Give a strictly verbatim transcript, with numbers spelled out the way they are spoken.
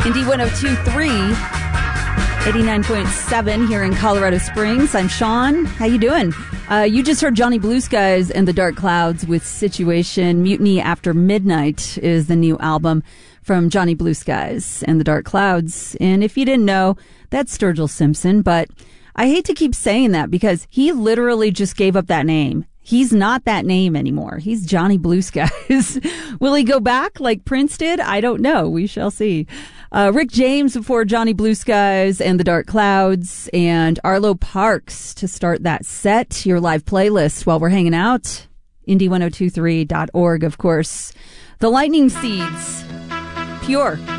Indy one oh two point three, eighty-nine point seven here in Colorado Springs. I'm Sean. How you doing? Uh, you just heard Johnny Blue Skies and the Dark Clouds with Situation. Mutiny After Midnight is the new album from Johnny Blue Skies and the Dark Clouds. And if you didn't know, that's Sturgill Simpson. But I hate to keep saying that because he literally just gave up that name. He's not that name anymore. He's Johnny Blue Skies. Will he go back like Prince did? I don't know. We shall see. Uh, Rick James before Johnny Blue Skies and the Dark Clouds, and Arlo Parks to start that set, your live playlist while we're hanging out. Indy ten twenty-three dot org, of course. The Lightning Seeds. Pure.